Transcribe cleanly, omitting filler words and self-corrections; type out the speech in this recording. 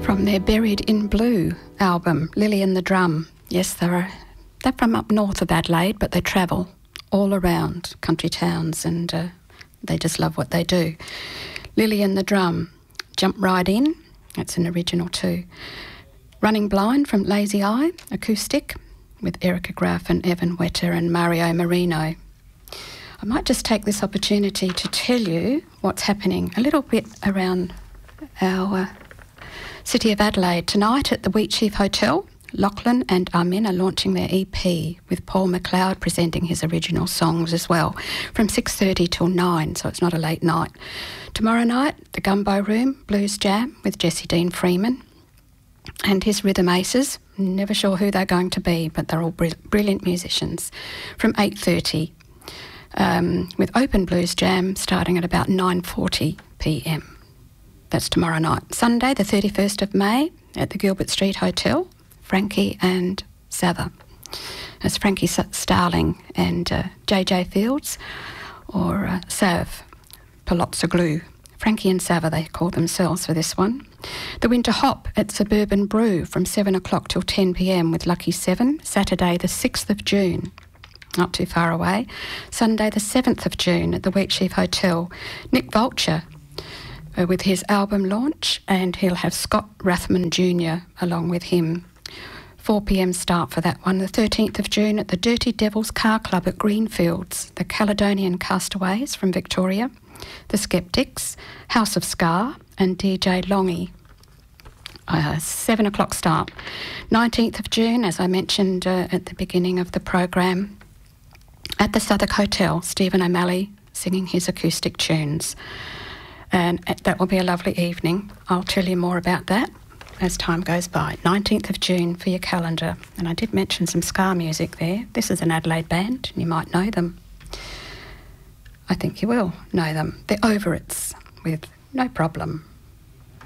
From their Buried in Blue album, Lily and the Drum. Yes, they're from up north of Adelaide, but they travel all around country towns and they just love what they do. Lily and the Drum, Jump Right In, that's an original too. Running Blind from Lazy Eye, acoustic, with Erica Graff and Evan Wetter and Mario Marino. I might just take this opportunity to tell you what's happening a little bit around our City of Adelaide. Tonight at the Wheatsheaf Hotel, Lachlan and Armin are launching their EP with Paul McLeod presenting his original songs as well from 6:30 till 9, so it's not a late night. Tomorrow night, the Gumbo Room Blues Jam with Jesse Dean Freeman and his Rhythm Aces. Never sure who they're going to be, but they're all brilliant musicians from 8:30 with Open Blues Jam starting at about 9:40pm. That's tomorrow night. Sunday, the 31st of May, at the Gilbert Street Hotel, Frankie and Sava. That's Frankie Starling and JJ Fields, or Sav Palazzoglou. Frankie and Sava, they call themselves for this one. The Winter Hop at Suburban Brew from 7 o'clock till 10pm with Lucky 7, Saturday the 6th of June. Not too far away. Sunday the 7th of June at the Wheatsheaf Hotel, Nick Vulture with his album launch, and he'll have Scott Rathman Jr. along with him. 4pm start for that one. The 13th of June at the Dirty Devils Car Club at Greenfields, the Caledonian Castaways from Victoria, the Skeptics, House of Scar and DJ Longy. 7 o'clock start. 19th of June, as I mentioned at the beginning of the program, at the Southwark Hotel, Stephen O'Malley singing his acoustic tunes. And that will be a lovely evening. I'll tell you more about that as time goes by. 19th of June for your calendar. And I did mention some ska music there. This is an Adelaide band, and you might know them. I think you will know them. The Overits with No Problem.